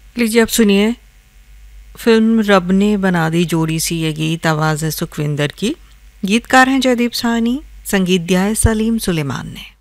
लीजिए अब सुनिए, फिल्म रब ने बना दी जोड़ी सी ये गीत आवाज़ है सुखविंदर की। गीतकार हैं जयदीप साहनी, संगीत दिया है सलीम सुलेमान ने।